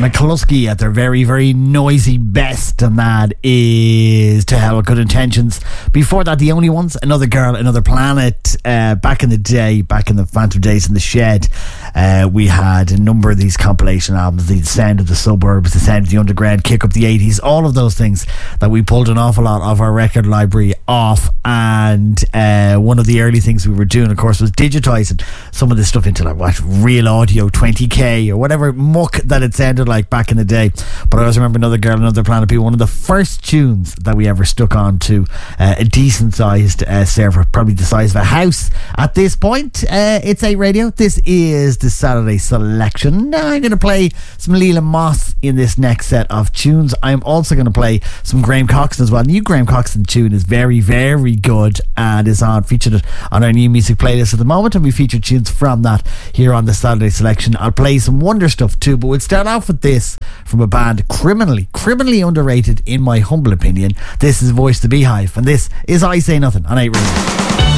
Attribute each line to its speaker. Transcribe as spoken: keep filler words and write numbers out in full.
Speaker 1: McCluskey at their very, very noisy best, and that is To Hell With Good Intentions. Before that, The Only Ones, Another Girl, Another Planet. Uh, back in the day, back in the Phantom days in the Shed, uh, we had a number of these compilation albums, The Sound of the Suburbs, The Sound of the Underground, Kick Up the eighties, all of those things that we pulled an awful lot of our record library off. And uh, one of the early things we were doing, of course, was digitising some of this stuff into like what Real Audio twenty K or whatever muck that it sounded like back in the day. But I always remember Another Girl, Another Planet being one of the first tunes that we ever stuck on to uh, a decent sized uh, server, probably the size of a house at this point. uh, It's eight Radio. This is the Saturday Selection. Now I'm going to play some Leland Moss in this next set of tunes. I'm also going to play some Graham Coxon as well. New Graham Coxon tune is very, very good and is on featured on our new music playlist at the moment, and we feature tunes from that here on the Saturday Selection. I'll play some Wonder stuff too, but we'll start off with this from a band criminally, criminally underrated in my humble opinion. This is Voice the Beehive, and this is I Say Nothing on eight Radio.